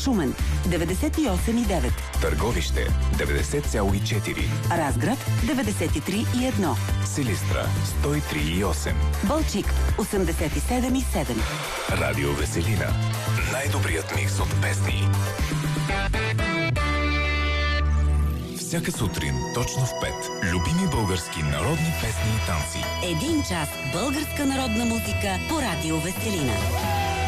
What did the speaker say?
Шумен 98,9, Търговище 90,4, Разград 93,1, Силистра 103,8, Балчик 87,7. Радио Веселина. Най-добрият микс от песни. Всяка сутрин, точно в 5. Любими български народни песни и танци. 1 час българска народна музика по Радио Веселина.